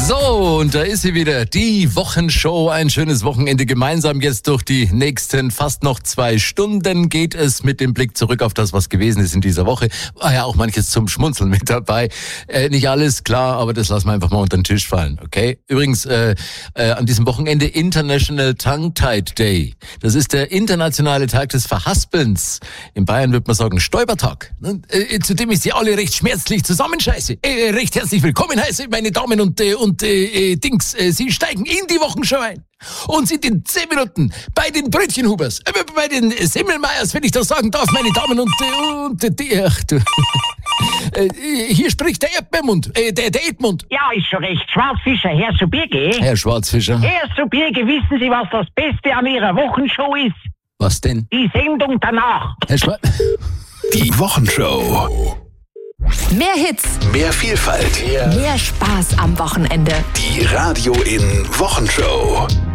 So, und da ist sie wieder, die Wochenshow. Ein schönes Wochenende gemeinsam. Jetzt durch die nächsten fast noch 2 Stunden geht es mit dem Blick zurück auf das, was gewesen ist in dieser Woche. War ja auch manches zum Schmunzeln mit dabei. Nicht alles, klar, aber das lassen wir einfach mal unter den Tisch fallen, okay? Übrigens, an diesem Wochenende International Tongue-Tied Day. Das ist der internationale Tag des Verhaspelns. In Bayern wird man sagen Stäubertag. Zu dem ich Sie alle recht schmerzlich zusammenscheiße. Recht herzlich willkommen heiße, meine Damen und Dings. Sie steigen in die Wochenshow ein und sind in 10 Minuten bei den Brötchenhubers, bei den Semmelmeyers, wenn ich das sagen darf, meine Damen hier spricht der Erdbeermund, der Edmund. Ja, ist schon recht. Schwarzfischer, Herr Subirge. Herr Schwarzfischer. Herr Subirge, wissen Sie, was das Beste an Ihrer Wochenshow ist? Was denn? Die Sendung danach. Herr Die Wochenshow. Mehr Hits, Mehr Vielfalt. mehr Spaß am Wochenende. Die Radio in Wochenshow.